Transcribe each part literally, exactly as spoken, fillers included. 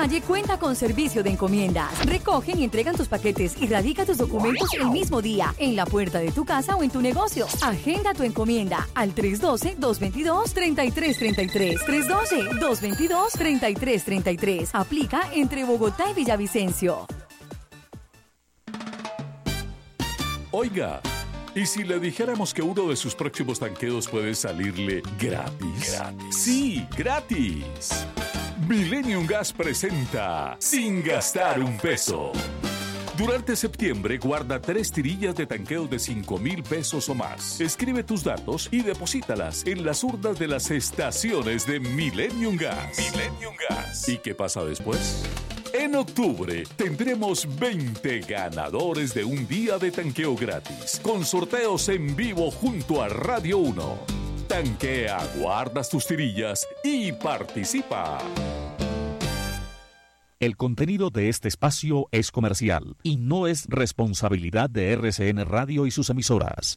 Valle cuenta con servicio de encomiendas. Recogen y entregan tus paquetes y radica tus documentos el mismo día en la puerta de tu casa o en tu negocio. Agenda tu encomienda al tres uno dos, dos dos dos, tres tres tres tres. tres uno dos, dos dos dos, tres tres tres tres. Aplica entre Bogotá y Villavicencio. Oiga, ¿y si le dijéramos que uno de sus próximos tanqueos puede salirle gratis? Gratis. Sí, gratis. Millennium Gas presenta Sin Gastar un Peso. Durante septiembre, guarda tres tirillas de tanqueo de cinco mil pesos o más. Escribe tus datos y deposítalas en las urnas de las estaciones de Millennium Gas. Millennium Gas. ¿Y qué pasa después? En octubre tendremos veinte ganadores de un día de tanqueo gratis, con sorteos en vivo junto a Radio uno. Tanquea, guardas tus tirillas y participa. El contenido de este espacio es comercial y no es responsabilidad de R C N Radio y sus emisoras.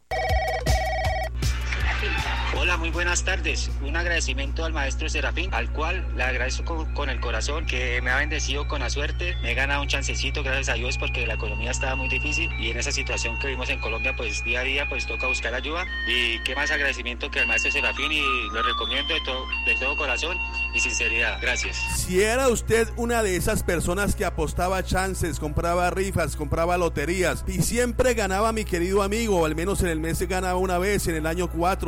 Hola, muy buenas tardes. Un agradecimiento al maestro Serafín, al cual le agradezco con, con el corazón, que me ha bendecido con la suerte. Me he ganado un chancecito, gracias a Dios, porque la economía estaba muy difícil y en esa situación que vivimos en Colombia, pues día a día, pues toca buscar ayuda. Y qué más agradecimiento que al maestro Serafín, y lo recomiendo de todo, de todo corazón y sinceridad. Gracias. Si era usted una de esas personas que apostaba chances, compraba rifas, compraba loterías y siempre ganaba, mi querido amigo, o al menos en el mes se ganaba una vez, en el año cuatro,